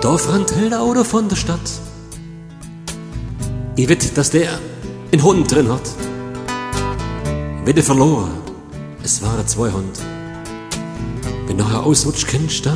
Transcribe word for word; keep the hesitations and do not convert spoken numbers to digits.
Da fand Lauter von der Stadt. Ich wett, dass der einen Hund drin hat. Wette verloren, es waren zwei Hund. Wenn nachher ausrutscht, kennst du